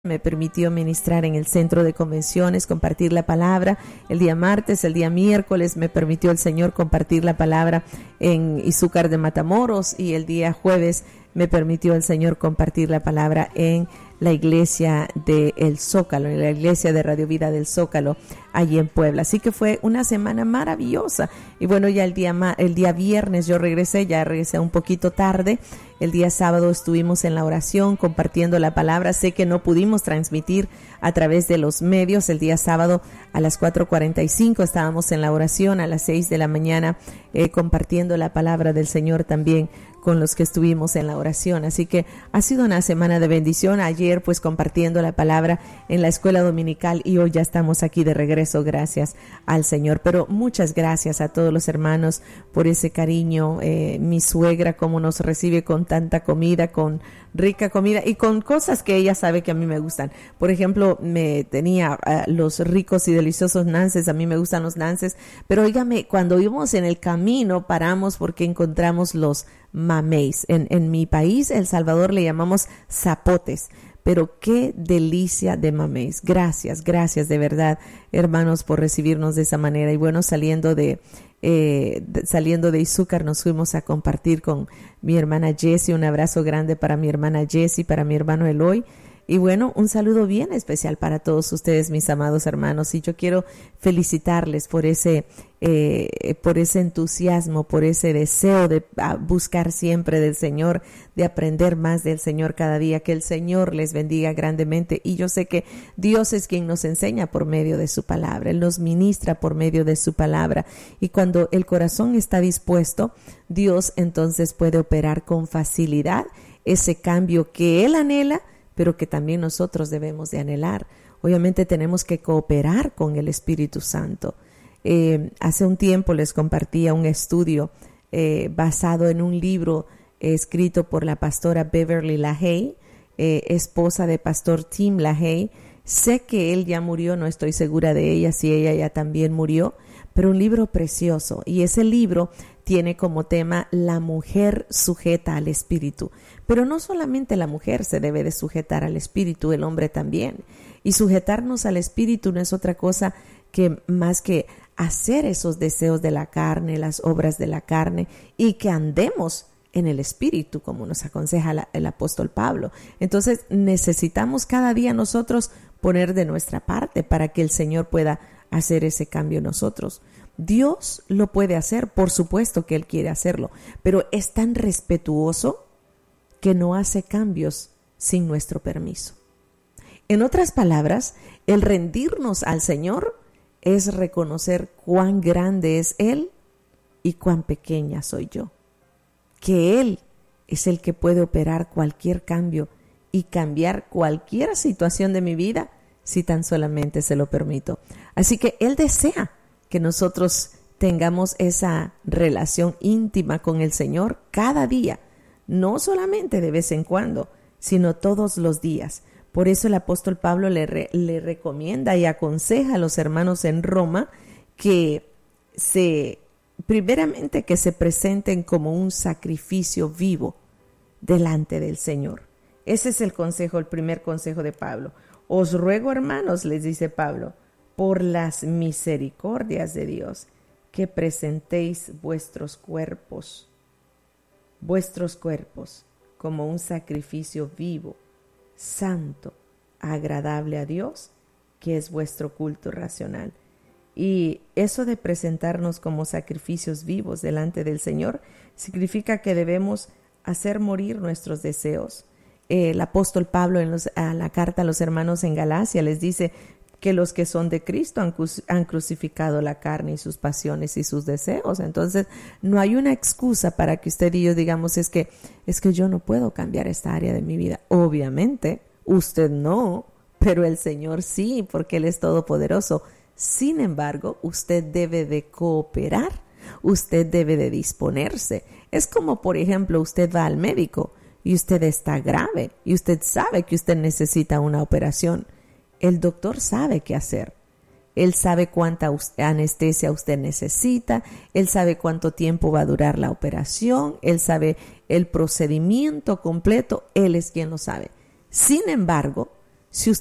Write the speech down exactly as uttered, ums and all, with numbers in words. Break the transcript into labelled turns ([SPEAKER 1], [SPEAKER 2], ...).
[SPEAKER 1] Me permitió ministrar en el centro de convenciones, compartir la palabra. El día martes, el día miércoles me permitió el Señor compartir la palabra en Izúcar de Matamoros, y el día jueves me permitió el Señor compartir la palabra en la iglesia de El Zócalo, en la iglesia de Radio Vida del Zócalo, allí en Puebla. Así que fue una semana maravillosa. Y bueno, ya el día, el día viernes yo regresé, ya regresé un poquito tarde. El día sábado estuvimos en la oración compartiendo la palabra. Sé que no pudimos transmitir a través de los medios. El día sábado a las cuatro cuarenta y cinco estábamos en la oración, a las seis de la mañana eh, compartiendo la palabra del Señor también con los que estuvimos en la oración. Así que ha sido una semana de bendición. Ayer pues compartiendo la palabra en la escuela dominical, y hoy ya estamos aquí de regreso, gracias al Señor. Pero muchas gracias a todos los hermanos por ese cariño. Eh, mi suegra como nos recibe con tanta comida, con rica comida y con cosas que ella sabe que a mí me gustan. Por ejemplo, me tenía uh, los ricos y deliciosos nances. A mí me gustan los nances, pero óigame, cuando íbamos en el camino paramos porque encontramos los mameis. En, en mi país, El Salvador, le llamamos zapotes. Pero qué delicia de mameis. Gracias, gracias de verdad, hermanos, por recibirnos de esa manera. Y bueno, saliendo de, eh, de saliendo de Izúcar, nos fuimos a compartir con mi hermana Jessie. Un abrazo grande para mi hermana Jessie, para mi hermano Eloy. Y bueno, un saludo bien especial para todos ustedes, mis amados hermanos. Y yo quiero felicitarles por ese, eh, por ese entusiasmo, por ese deseo de buscar siempre del Señor, de aprender más del Señor cada día. Que el Señor les bendiga grandemente. Y yo sé que Dios es quien nos enseña por medio de su palabra. Él nos ministra por medio de su palabra. Y cuando el corazón está dispuesto, Dios entonces puede operar con facilidad ese cambio que Él anhela, pero que también nosotros debemos de anhelar. Obviamente tenemos que cooperar con el Espíritu Santo. Eh, hace un tiempo les compartía un estudio eh, basado en un libro eh, escrito por la pastora Beverly LaHaye, eh, esposa de pastor Tim LaHaye. Sé que él ya murió, no estoy segura de ella, si ella ya también murió, pero un libro precioso. Y ese libro tiene como tema la mujer sujeta al espíritu. Pero no solamente la mujer se debe de sujetar al espíritu, el hombre también. Y sujetarnos al espíritu no es otra cosa que más que hacer esos deseos de la carne, las obras de la carne, y que andemos en el espíritu, como nos aconseja la, el apóstol Pablo. Entonces necesitamos cada día nosotros poner de nuestra parte para que el Señor pueda hacer ese cambio en nosotros. Dios lo puede hacer, por supuesto que Él quiere hacerlo, pero es tan respetuoso que no hace cambios sin nuestro permiso. En otras palabras, el rendirnos al Señor es reconocer cuán grande es Él y cuán pequeña soy yo. Que Él es el que puede operar cualquier cambio y cambiar cualquier situación de mi vida si tan solamente se lo permito. Así que Él desea que nosotros tengamos esa relación íntima con el Señor cada día, no solamente de vez en cuando, sino todos los días. Por eso el apóstol Pablo le, re, le recomienda y aconseja a los hermanos en Roma que se, primeramente que se presenten como un sacrificio vivo delante del Señor. Ese es el consejo, el primer consejo de Pablo. Os ruego, hermanos, les dice Pablo, por las misericordias de Dios, que presentéis vuestros cuerpos, vuestros cuerpos como un sacrificio vivo, santo, agradable a Dios, que es vuestro culto racional. Y eso de presentarnos como sacrificios vivos delante del Señor significa que debemos hacer morir nuestros deseos. El apóstol Pablo en los, a la carta a los hermanos en Galacia les dice que los que son de Cristo han, han crucificado la carne y sus pasiones y sus deseos. Entonces no hay una excusa para que usted y yo digamos es que, es que yo no puedo cambiar esta área de mi vida. Obviamente usted no, pero el Señor sí, porque Él es todopoderoso. Sin embargo, usted debe de cooperar, usted debe de disponerse. Es como, por ejemplo, usted va al médico y usted está grave y usted sabe que usted necesita una operación. El doctor sabe qué hacer. Él sabe cuánta anestesia usted necesita, él sabe cuánto tiempo va a durar la operación, él sabe el procedimiento completo, él es quien lo sabe. Sin embargo, Si